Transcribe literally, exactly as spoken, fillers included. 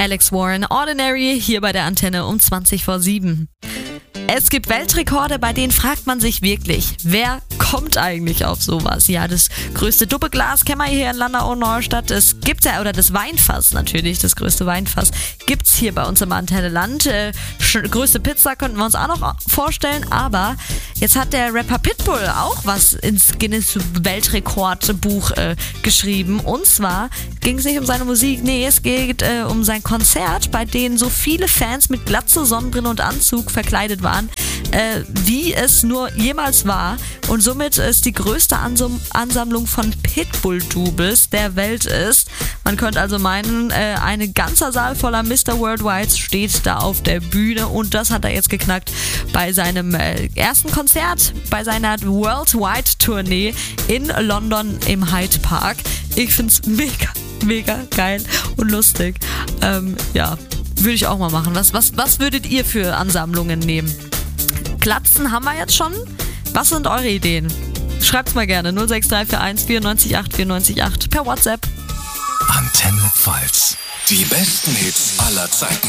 Alex Warren, Ordinary, hier bei der Antenne um zwanzig vor sieben. Es gibt Weltrekorde, bei denen fragt man sich wirklich, wer kommt eigentlich auf sowas? Ja, das größte Duppeglas kennen wir hier in Landau-Neustadt. Es gibt's ja, oder das Weinfass natürlich, das größte Weinfass gibt's hier bei uns im Antenneland. Äh, größte Pizza könnten wir uns auch noch vorstellen, aber jetzt hat der Rapper Pitbull auch was ins Guinness-Weltrekordbuch äh, geschrieben. Und zwar ging es nicht um seine Musik, nee, es geht äh, um sein Konzert, bei dem so viele Fans mit Glatze, Sonnenbrille und Anzug verkleidet waren, äh, wie es nur jemals war. Und somit ist die größte Ansam- Ansammlung von Pitbull-Doubles der Welt ist. Man könnte also meinen, äh, ein ganzer Saal voller Mister Worldwide steht da auf der Bühne, und das hat er jetzt geknackt bei seinem äh, ersten Konzert, bei seiner Worldwide-Tournee in London im Hyde Park. Ich find's mega, mega geil und lustig. Ähm, ja, würde ich auch mal machen. Was, was, was würdet ihr für Ansammlungen nehmen? Glatzen haben wir jetzt schon. Was sind eure Ideen? Schreibt's mal gerne. null sechs drei vier eins vier neun acht vier neun acht per WhatsApp. Antenne Pfalz. Die besten Hits aller Zeiten.